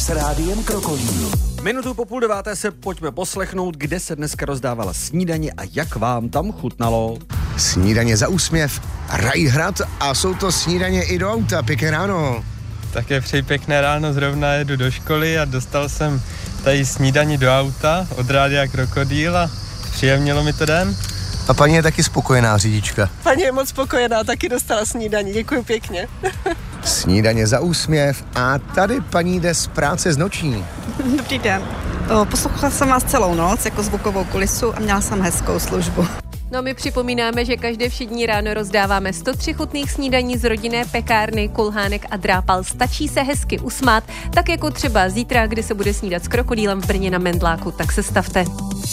s Rádiem Krokodýl. Minutu po 8:30 se pojďme poslechnout, kde se dneska rozdávala snídaně a jak vám tam chutnalo. Snídaně za úsměv, Rajhrad a jsou to snídaně i do auta. Pěkné ráno. Také přeji pěkné ráno, zrovna jedu do školy a dostal jsem tady snídani do auta od Rádia Krokodýl a příjemnilo mi to den. A paní je taky spokojená řidička. Paní je moc spokojená, taky dostala snídaní, děkuji pěkně. Snídaně za úsměv a tady paní jde z práce z noční. Dobrý den. Poslouchala jsem vás celou noc jako zvukovou kulisu a měla jsem hezkou službu. No my připomínáme, že každé všední ráno rozdáváme 103 chutných snídaní z rodinné pekárny Kulhánek a Drápal. Stačí se hezky usmát, tak jako třeba zítra, kdy se bude snídat s Krokodýlem v Brně na Mendláku, tak se stavte.